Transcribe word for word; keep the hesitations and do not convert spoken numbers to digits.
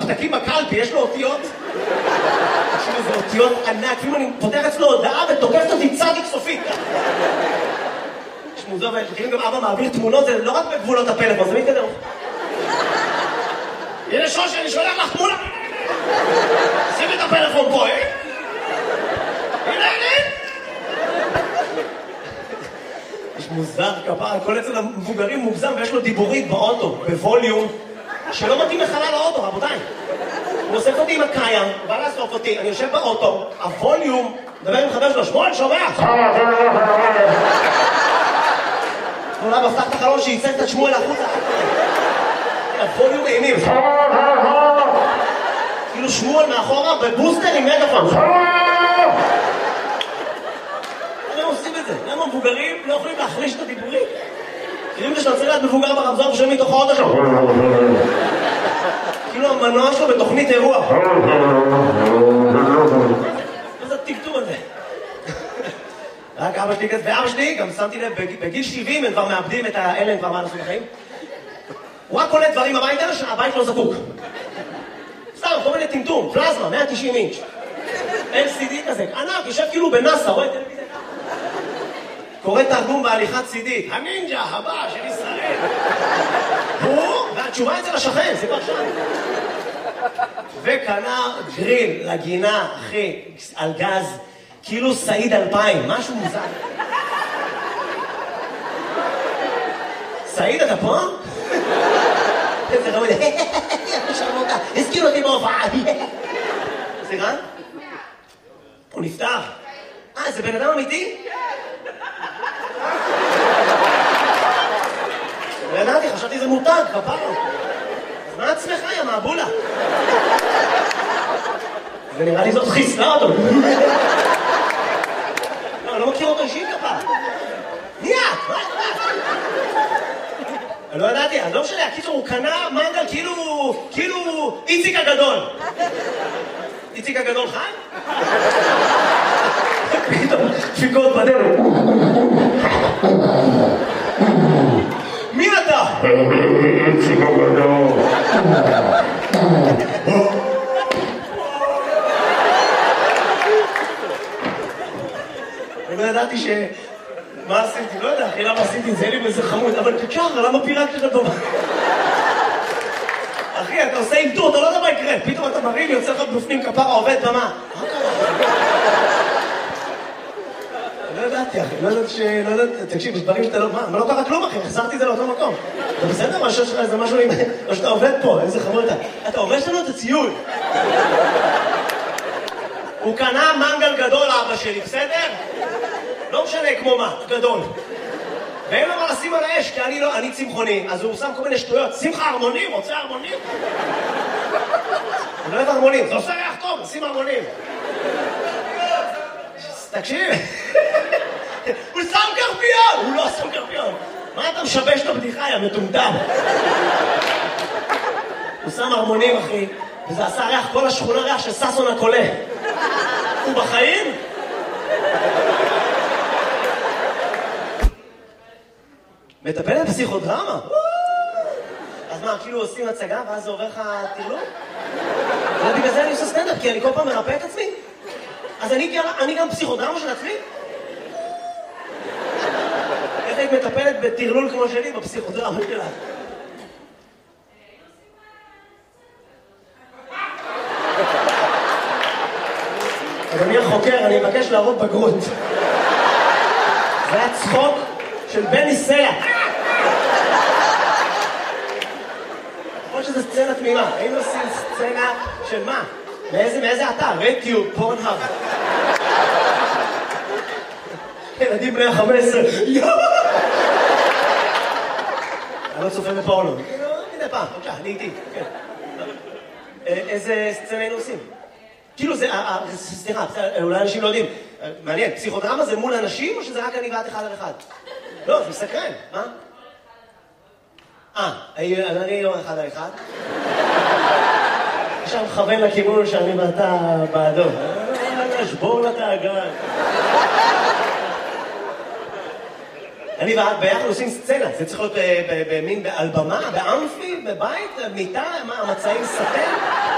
פתקים בקלפי, יש לו אותיות. תקשיב, איזה אותיות ענק, אפילו אני פותח אצלו הודעה ותוקפת אותי צדיק סופית. יש מוזר, וכאילו גם אבא מעביר תמונות, זה לא רק בגבולות הפלאפון, זה מתקדם. הנה שוש, אני שולח לך תמונה. שימי את הפלאפון פה, אה? הנה, הנה. יש מוזר כפר, כל אצל המבוגרים מוגזם, ויש לו דיבורית באוטו, בווליום, שלא מתאים לחלל האוטו, רבותיי. הוא אוסף אותי עם הקיים, בא לאסוף אותי, אני יושב באוטו, הווליום, מדבר עם חבר שלו, שמואל, שומע? אולי מפתח את החלון שייצג את שמואל החוצה. הווליום אימים. כאילו שמואל מאחורה בבוסטר עם מגפון. למה עושים את זה? למה מבוגרים לא יכולים להחליש את הדיבורים? כאילו שאתה צריך להיות מבוגר ברמזור ושומעים מתוך האוטו שלו. כאילו המנוע שלו בתוכנית אירוע. מה זה הטקטום הזה? רק אבא שלי כזה, ואבא שלי, גם שמתי לב, בגיל שבעים הם כבר מאבדים את האלה, הם כבר מה לעשות בחיים. הוא רק קולט דברים הביתה שהבית לא זקוק. סתם, כל מיני טמטום, פלזמה, מאה ותשעים אינץ'. אל סי די כזה, ענק, יושב כאילו בנאסא, רואה טלוויזיה. קורא תרגום בהליכת סי די, הנינג'ה הבא של ישראל. הוא, והתשובה אצל השכן, זה כבר שם. וקנה גריל לגינה, אחי, על גז, כאילו סעיד אלפיים, משהו מוזר. סעיד, אתה פה? איזה רמוד, שרמותה, הזכיר אותי בהופעה. סליחה? הוא נפטר. אה, זה בן אדם אמיתי? לא ידעתי, חשבתי זה מותג, כפר. אז מה עצמך, יא מעבולה? ונראה לי זאת חיסלה אותו. לא, אני לא מכיר אותו אישית, כפר. מי את? מה את? אני לא ידעתי, אז לא משנה, הקיצור, הוא קנה מנגל כאילו, כאילו איציק הגדול. איציק הגדול חי? פתאום, דפיקות בדרך. מי אתה? איציק הגדול. אני לא ידעתי ש... מה עשיתי? לא יודע, אחי, למה עשיתי את זה? אין לי בזה חמוד, אבל תשאר, למה פירקת את הטובה? אחי, אתה עושה אילתור, אתה לא יודע מה יקרה. פתאום אתה מרים, יוצא לך בפנים כפרה, עובד במה. מה קרה? לא ידעתי, אחי, לא ידעתי ש... לא ידעתי, תקשיב, יש דברים שאתה לא... מה? מה לא קרה כלום, אחי? החזרתי את זה לאותו מקום. זה בסדר, משהו שלך, זה משהו... או שאתה עובד פה, איזה חמוד אתה. אתה עובד שלנו את הציוד. הוא קנה מנגל גדול, אבא שלי, בסדר? לא משנה כמו מה, גדול. ואין לו מה לשים על האש, כי אני לא, אני צמחוני, אז הוא שם כל מיני שטויות. שמחה הרמונים, רוצה הרמונים? הוא לא אוהב הרמונים, זה עושה ריח טוב, שים הרמונים. תקשיב, הוא שם קרפיון! הוא לא שם קרפיון. מה אתה משבש את הבדיחה, יא מטומטם? הוא שם הרמונים, אחי, וזה עשה ריח, כל השכונה ריח של ססון הקולה. הוא בחיים? מטפלת פסיכודרמה? אז מה, כאילו עושים הצגה ואז זה עובר לך טרלול? ובגלל זה אני עושה סטנדאפ, כי אני כל פעם מרפא את עצמי. אז אני גם פסיכודרמה של עצמי? איך היית מטפלת בטרלול כמו שלי בפסיכודרמה שלה? אדוני החוקר, אני מבקש להראות בגרות. זה היה צחוק של בני סלע. יכול שזה סצנה תמימה. היינו עושים סצנה של מה? מאיזה אתר? רדיו, פורנהאב. ילדים בני ה-חמש עשרה. אני לא צופה בפורנו. מדי פעם, בבקשה, אני איתי. איזה סצנה היינו עושים? כאילו זה, סליחה, אולי אנשים לא יודעים. מעניין, פסיכודרמה זה מול אנשים או שזה רק אני ואת אחד על אחד? לא, זה מסקרן, מה? אה, אני לא אחד על אחד. עכשיו מכוון לכיוון שאני ואתה בעדו. שבור לתאגן. אני ואת ביחד עושים סצנה, זה צריך להיות במין, על במה, באמפי, בבית, מיטה, מה, המצעים סטן?